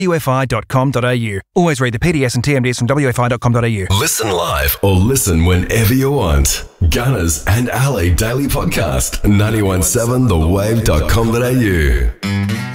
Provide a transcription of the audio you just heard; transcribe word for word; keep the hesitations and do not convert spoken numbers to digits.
w f i dot com dot a u. Always read the P D S and T M Ds from w f i dot com dot a u. Listen live or listen whenever you want. Gunners and Ali Daily Podcast. nine one seven the wave dot com dot a u.